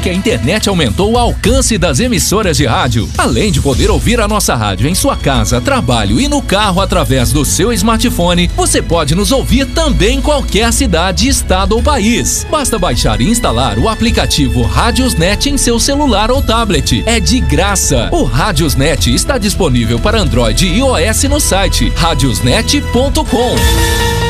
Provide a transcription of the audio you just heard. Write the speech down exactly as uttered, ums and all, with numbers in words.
que a internet aumentou o alcance das emissoras de rádio. Além de poder ouvir a nossa rádio em sua casa, trabalho e no carro através do seu smartphone, você pode nos ouvir também em qualquer cidade, estado ou país. Basta baixar e instalar o aplicativo Radiosnet em seu celular ou tablet. É de graça. O Radiosnet está disponível para Android e iOS no site radiosnet ponto com.